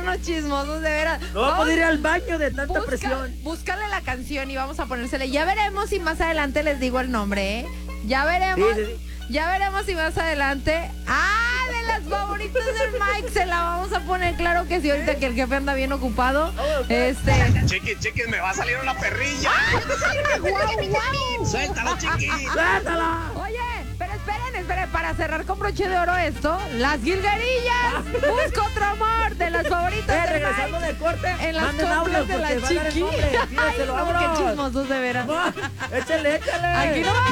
unos chismosos, de veras. No va a poder ir al baño de tanta presión. Búscale la canción y vamos a ponérsele. Ya veremos si más adelante les digo el nombre, ¿eh? Ya veremos. Sí. Ya veremos si más adelante. ¡Ah! De las favoritas del Mike se la vamos a poner. Claro que sí, ahorita que el jefe anda bien ocupado. Chiquis, me va a salir una perrilla. ¡Guau! Suéltala, chiquis. ¡Suéltala! Oye, pero esperen, para cerrar con broche de oro esto, las Gilguerillas. Busco otro amor de las favoritas del Regresando Mike. del corte, En las manden audio compras de porque la va a dar el nombre. chiquilla. Ay, Pídeselo, no, qué vámonos. chismosos, de veras. Échale. Aquí no